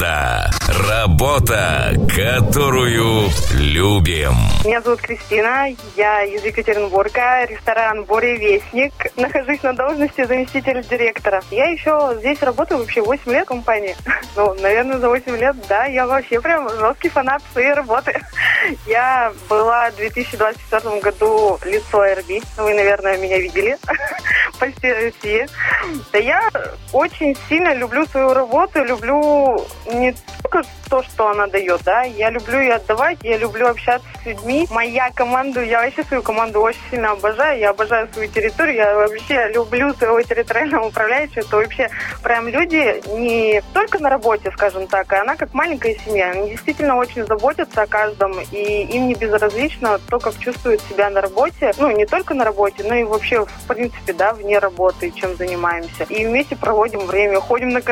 команда. Работа, которую любим. Меня зовут Кристина, я из Екатеринбурга, ресторан «Буревестник». Нахожусь на должности заместителя директора. Я еще здесь работаю вообще 8 лет в компании. Ну, наверное, за 8 лет, да, я вообще прям жесткий фанат своей работы. Я была в 2024 году лицо РБ. Вы, наверное, меня видели по всей России. Да я очень сильно люблю свою работу, люблю не только то, что она дает, да, я люблю ее отдавать, я люблю общаться с людьми. Моя команда, я вообще свою команду очень сильно обожаю, я обожаю свою территорию, я вообще люблю своего территориального управляющего. Это вообще прям люди не только на работе, скажем так, а она как маленькая семья. Они действительно очень заботятся о каждом, и им не безразлично то, как чувствуют себя на работе. Ну, не только на работе, но и вообще, в принципе, да, вне работы, чем занимаемся. И вместе проводим время, ходим на